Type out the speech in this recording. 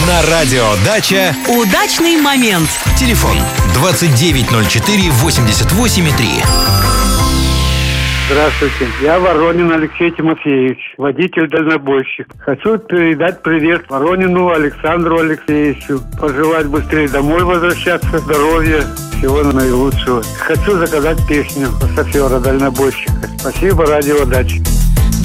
На радио «Дача» удачный момент. телефон 2904-88,3. Здравствуйте, я Воронин Алексей Тимофеевич, водитель-дальнобойщик. Хочу передать привет Воронину Александру Алексеевичу, пожелать быстрее домой возвращаться, здоровья, всего наилучшего. Хочу заказать песню шофера-дальнобойщика. Спасибо, радио «Дача».